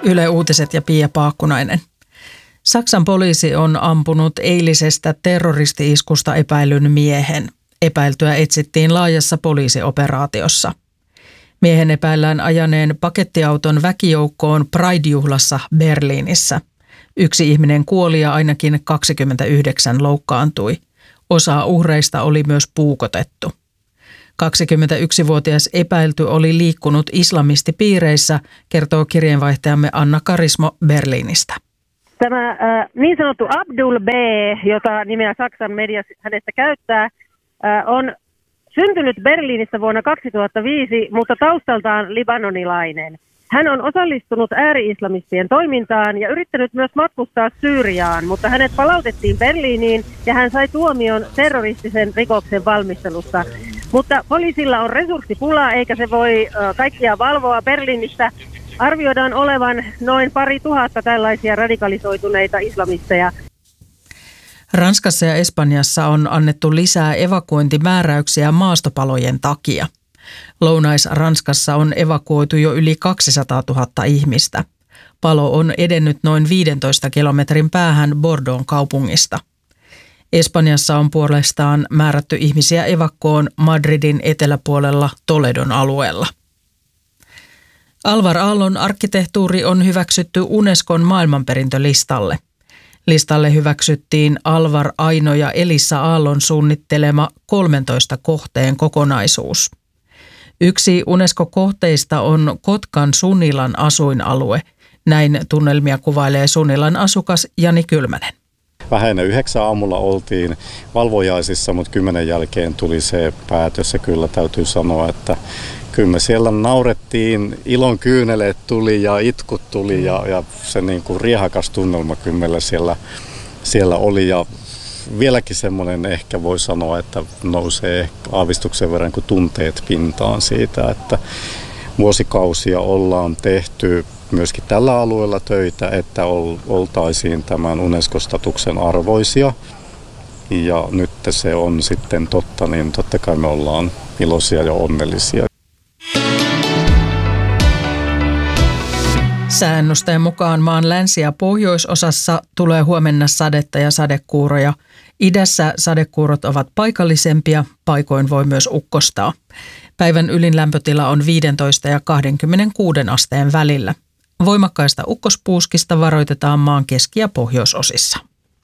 Yle Uutiset ja Pia Paakkunainen. Saksan poliisi on ampunut eilisestä terroristi-iskusta epäillyn miehen. Epäiltyä etsittiin laajassa poliisioperaatiossa. Miehen epäillään ajaneen pakettiauton väkijoukkoon Pride-juhlassa Berliinissä. 1 ihminen kuoli ja ainakin 29 loukkaantui. Osa uhreista oli myös puukotettu. 21-vuotias epäilty oli liikkunut islamistipiireissä, kertoo kirjeenvaihtajamme Anna Karismo Berliinistä. Tämä niin sanottu Abdul B, jota nimeä Saksan media hänestä käyttää, on syntynyt Berliinissä vuonna 2005, mutta taustaltaan libanonilainen. Hän on osallistunut ääri-islamistien toimintaan ja yrittänyt myös matkustaa Syyriaan, mutta hänet palautettiin Berliiniin ja hän sai tuomion terroristisen rikoksen valmistelusta. Mutta poliisilla on resurssipula eikä se voi kaikkia valvoa. Berliinissä arvioidaan olevan noin 2000 tällaisia radikalisoituneita islamisteja. Ranskassa ja Espanjassa on annettu lisää evakuointimääräyksiä maastopalojen takia. Lounais-Ranskassa on evakuoitu jo yli 200 000 ihmistä. Palo on edennyt noin 15 kilometrin päähän Bordeauxn kaupungista. Espanjassa on puolestaan määrätty ihmisiä evakkoon Madridin eteläpuolella Toledon alueella. Alvar Aallon arkkitehtuuri on hyväksytty Unescon maailmanperintölistalle. Listalle hyväksyttiin Alvar Aino ja Elissa Aallon suunnittelema 13 kohteen kokonaisuus. Yksi Unesco-kohteista on Kotkan Sunilan asuinalue. Näin tunnelmia kuvailee Sunilan asukas Jani Kylmänen. Vähän 9 aamulla oltiin valvojaisissa, mutta 10 jälkeen tuli se päätös ja kyllä täytyy sanoa, että kyllä me siellä naurettiin, ilon kyyneleet tuli ja itkut tuli ja se niin kuin riehakas tunnelma kyllä meillä siellä oli ja vieläkin semmoinen ehkä voi sanoa, että nousee aavistuksen verran kuin tunteet pintaan siitä, että vuosikausia ollaan tehty myöskin tällä alueella töitä, että oltaisiin tämän UNESCO-statuksen arvoisia. Ja nyt se on sitten totta, niin totta kai me ollaan iloisia ja onnellisia. Säännösten mukaan maan länsi- ja pohjoisosassa tulee huomenna sadetta ja sadekuuroja. Idässä sadekuurot ovat paikallisempia, paikoin voi myös ukkostaa. Päivän ylin lämpötila on 15 ja 26 asteen välillä. Voimakkaista ukkospuuskista varoitetaan maan keski- ja pohjoisosissa.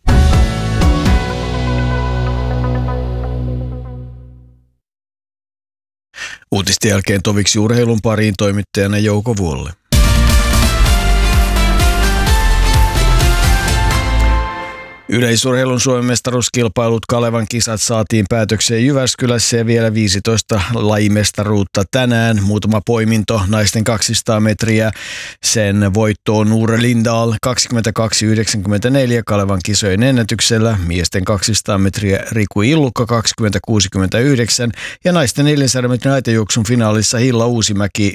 Uutisten jälkeen toviksi urheilun pariin toimittajana Jouko Vuolle. Yleisurheilun Suomen mestaruuskilpailut Kalevan kisat saatiin päätökseen Jyväskylässä ja vielä 15 lajimestaruutta tänään. Muutama poiminto naisten 200 metriä. Sen voitto on Noora Lindahl 22.94 Kalevan kisojen ennätyksellä. Miesten 200 metriä Riku Illukka 20.69 ja naisten 400 metrin aitajuoksun finaalissa Hilla Uusimäki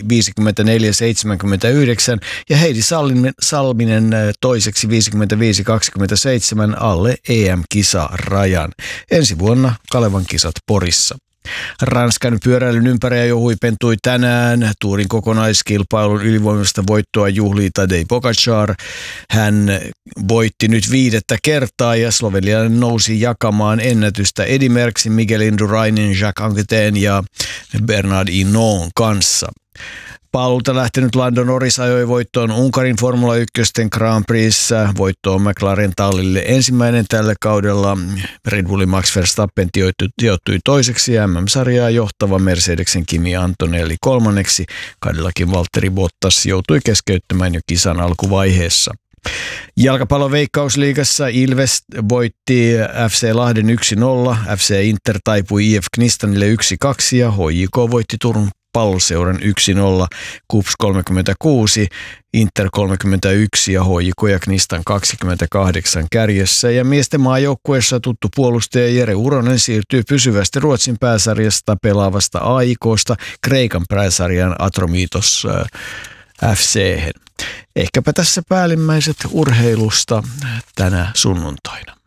54.79 ja Heidi Salminen toiseksi 55.27 alle EM-kisarajan. Ensi vuonna Kalevan kisat Porissa. Ranskan pyöräilyn ympäröijä huipentui tänään. Tuurin kokonaiskilpailun ylivoimaista voittoa juhlii Tadej Pogačar. Hän voitti nyt 5. kertaa ja slovenialainen nousi jakamaan ennätystä Eddy Merckxin, Miguel Indurainin, Jacques Anquetin ja Bernard Hinault kanssa. Paluuta lähtenyt Lando Norris ajoi voittoon Unkarin Formula 1 Grand Prixssä. Voitto on McLaren tallille ensimmäinen tällä kaudella. Red Bullin Max Verstappen sijoittui toiseksi ja MM-sarjaa johtava Mercedesen Kimi Antonelli kolmanneksi. Cadillakin Valtteri Bottas joutui keskeyttämään jo kisan alkuvaiheessa. Jalkapallon Veikkausliigassa Ilves voitti FC Lahden 1-0, FC Inter taipui IF Knistanille 1-2 ja HJK voitti Turun Palloseuran 1-0, KuPS 36, Inter 31 ja HJK ja Knistan 28 kärjessä. Ja miesten maajoukkueessa tuttu puolustaja Jere Uronen siirtyy pysyvästi Ruotsin pääsarjasta pelaavasta AIK:sta Kreikan pääsarjan Atromitos FC:hen. Ehkäpä tässä päällimmäiset urheilusta tänä sunnuntaina.